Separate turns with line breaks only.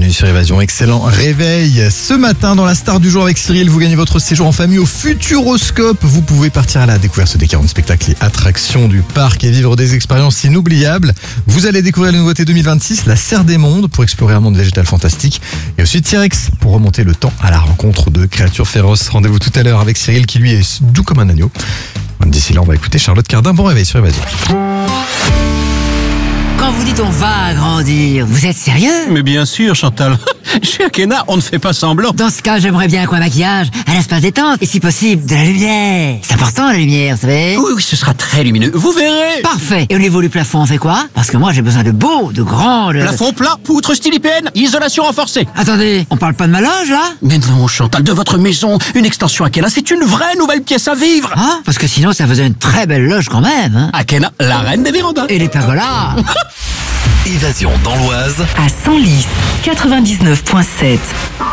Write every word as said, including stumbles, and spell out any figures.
bienvenue sur Évasion. Excellent réveil. Ce matin, dans la star du jour avec Cyril, vous gagnez votre séjour en famille au Futuroscope. Vous pouvez partir à la découverte des quarante spectacles et attractions du parc et vivre des expériences inoubliables. Vous allez découvrir les nouveautés deux mille vingt-six, la Serre des Mondes pour explorer un monde végétal fantastique et aussi T-Rex pour remonter le temps à la rencontre de créatures féroces. Rendez-vous tout à l'heure avec Cyril qui lui est doux comme un agneau. D'ici là, on va écouter Charlotte Cardin. Bon réveil sur Évasion.
Quand vous dites on va agrandir, vous êtes sérieux?
Mais bien sûr, Chantal. Chez Akena, on ne fait pas semblant.
Dans ce cas, j'aimerais bien qu'un maquillage, un espace détente et si possible, de la lumière. C'est important la lumière, vous savez?
Oui, oui, ce sera très lumineux. Vous verrez.
Parfait. Et au niveau du plafond, on fait quoi? Parce que moi, j'ai besoin de beaux, de grands... De...
Plafond plat, poutre style I P N, isolation renforcée.
Attendez, on parle pas de ma loge, là?
Mais non, Chantal, de votre maison, une extension Akena, c'est une vraie nouvelle pièce à vivre.
Hein? Parce que sinon, ça faisait une très belle loge quand même, hein?
Akena, la reine des vérandas.
Et les pergolas.
Évasion dans l'Oise
à Senlis, quatre-vingt-dix-neuf virgule sept.